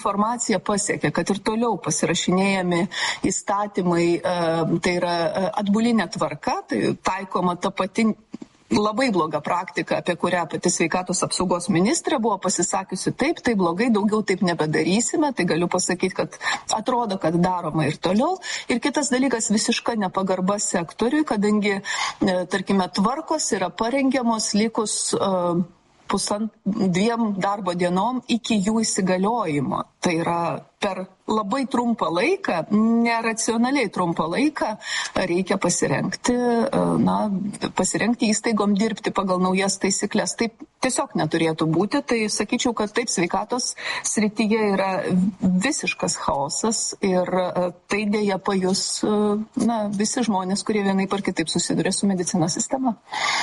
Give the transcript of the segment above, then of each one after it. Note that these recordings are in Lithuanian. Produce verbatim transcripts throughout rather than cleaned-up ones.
informacija pasiekia, kad ir toliau pasirašinėjami įstatymai, tai yra atbulinė tvarka, tai taikoma ta pati labai bloga praktika, apie kurią pati sveikatos apsaugos ministrė buvo pasisakiusi, taip, tai blogai, daugiau taip nebedarysime, tai galiu pasakyti, kad atrodo, kad daroma ir toliau. Ir kitas dalykas, visiška nepagarba sektoriui, kadangi, tarkime, tvarkos yra parengiamos likus uh, pusant dviem darbo dienom iki jų įsigaliojimo. Tai yra per labai trumpą laiką, neracionaliai trumpą laiką reikia pasirengti, na, pasirengti įstaigom dirbti pagal naujas taisyklės. Taip tiesiog neturėtų būti. Tai sakyčiau, kad taip sveikatos srityje yra visiškas chaosas ir tai dėja pajus, na, visi žmonės, kurie vienaip ar kitaip susiduria su medicinos sistema.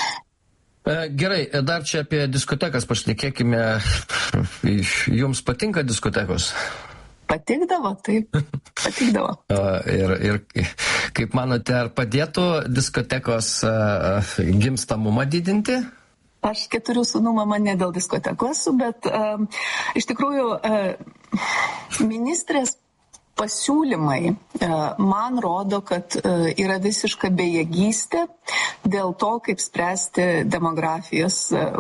Gerai, dar čia apie diskotekas pašnekėkime. Jums patinka diskotekos? Patikdavo, taip. Patikdavo. ir, ir kaip manote, ar padėtų diskotekos gimstamumą didinti? Aš keturių sūnų mama ne dėl diskotekos, bet uh, iš tikrųjų uh, ministrės pasiūlymai man rodo, kad yra visiška bejėgystė dėl to, kaip spręsti demografijos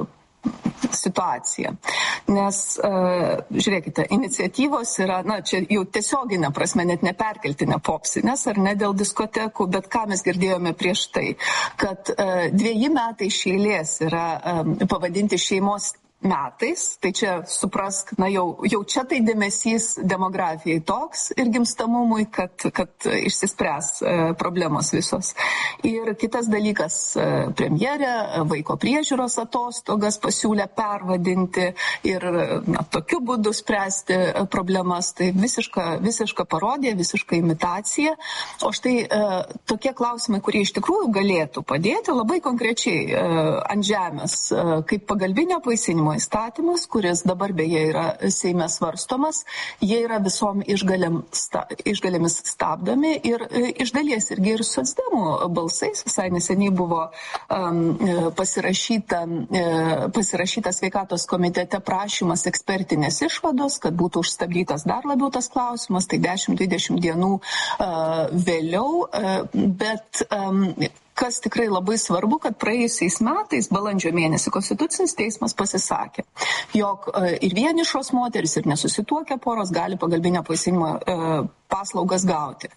situaciją. Nes, žiūrėkite, iniciatyvos yra, na, čia jau tiesioginė prasme, net neperkeltinė popsinės, ar ne dėl diskotekų, bet ką mes girdėjome prieš tai, kad dveji metai iš eilės yra pavadinti šeimos metais, tai čia suprask, na jau, jau čia tai dėmesys demografijai toks ir gimstamumui, kad, kad išsispręs e, problemos visos. Ir kitas dalykas, e, premjerė vaiko priežiūros atostogas pasiūlė pervadinti ir na, tokiu būdu spręsti problemas. Tai visiška, visiška parodija, visiška imitacija. O štai e, tokie klausimai, kurie iš tikrųjų galėtų padėti labai konkrečiai e, ant žemės, e, kaip pagalbinio apvaisinimo įstatymas, kuris dabar beje yra Seime svarstomas, jie yra visom išgalėm, sta, išgalėmis stabdomi ir iš dalies irgi ir socdemų balsais. Visai neseniai buvo um, pasirašyta, pasirašyta sveikatos komitete prašymas ekspertinės išvados, kad būtų užstabdytas dar labiau tas klausimas, tai dešimt dvidešimt dienų uh, vėliau, uh, bet um, kas tikrai labai svarbu, kad praėjusiais metais, balandžio mėnesį, Konstitucinis teismas pasisakė, jog ir vienišos moteris, ir nesusituokę poros gali pagalbinio apvaisinimo paslaugas gauti.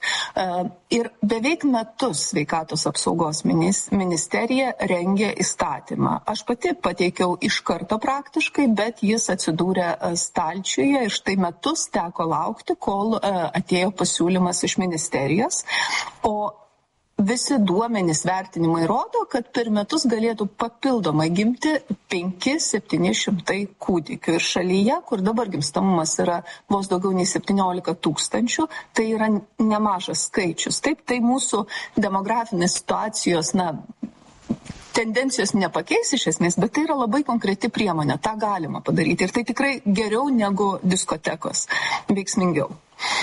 Ir beveik metus sveikatos apsaugos ministerija rengė įstatymą. Aš pati pateikiau iš karto praktiškai, bet jis atsidūrė stalčiuje ir štai metus teko laukti, kol atėjo pasiūlymas iš ministerijos. O visi duomenys vertinimai rodo, kad per metus galėtų papildomai gimti penki septyni šimtai kūdikių. Ir šalyje, kur dabar gimstamumas yra vos daugiau nei septyniolika tūkstančių, tai yra nemažas skaičius. Taip, tai mūsų demografinės situacijos, na, tendencijos nepakeis iš esmės, bet tai yra labai konkreti priemonė. Ta galima padaryti. Ir tai tikrai geriau negu diskotekos, veiksmingiau.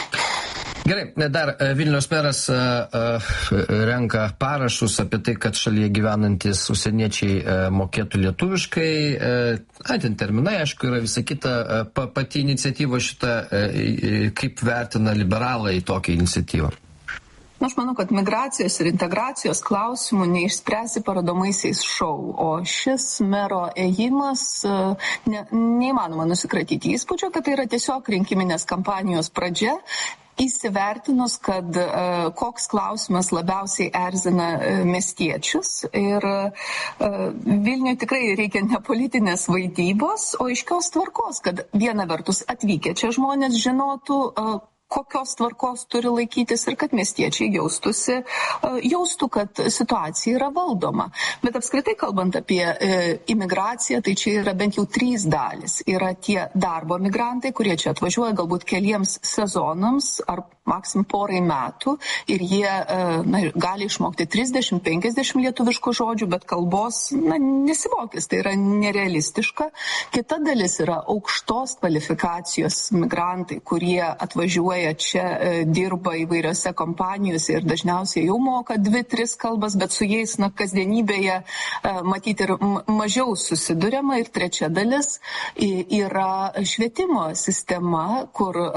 Gerai, dar Vilniaus meras uh, renka parašus apie tai, kad šalyje gyvenantis užsieniečiai uh, mokėtų lietuviškai. Uh, a, ten terminai, aišku, yra visa kita. Uh, pati iniciatyva šita, uh, kaip vertina liberalai tokią iniciatyvą? Aš manau, kad migracijos ir integracijos klausimų neišspręsi parodomaisiais šou, o šis mero ėjimas ne, neįmanoma nusikratyti įspūdžio, kad tai yra tiesiog rinkiminės kampanijos pradžia, įsivertinus, kad uh, koks klausimas labiausiai erzina uh, miestiečius. Ir uh, Vilniui tikrai reikia ne politinės vaidybos, o aiškios tvarkos, kad viena vertus atvykę čia žmonės žinotų, uh, kokios tvarkos turi laikytis ir kad miestiečiai jaustusi, jaustų, kad situacija yra valdoma. Bet apskritai kalbant apie e, imigraciją, tai čia yra bent jau trys dalis. Yra tie darbo migrantai, kurie čia atvažiuoja galbūt keliems sezonams ar maksim porai metų ir jie na, gali išmokti trisdešimt penkiasdešimt lietuviškų žodžių, bet kalbos na, nesimokys, tai yra nerealistiška. Kita dalis yra aukštos kvalifikacijos migrantai, kurie atvažiuoja čia, dirba įvairiose kompanijose ir dažniausiai jau moka dvi, tris kalbas, bet su jais na, kasdienybėje matyti ir mažiau susiduriama. Ir trečia dalis yra švietimo sistema, kur